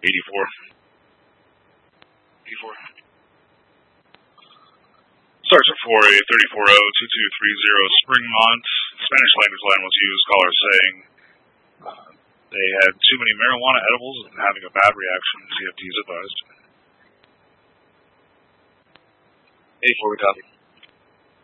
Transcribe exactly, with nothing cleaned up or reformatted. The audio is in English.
eighty-four. eighty-four. Sergeant four A three four zero two two three zero Springmont. Spanish language line was used. Caller saying uh, they had too many marijuana edibles and having a bad reaction. C F T is advised. eighty-four, we copy.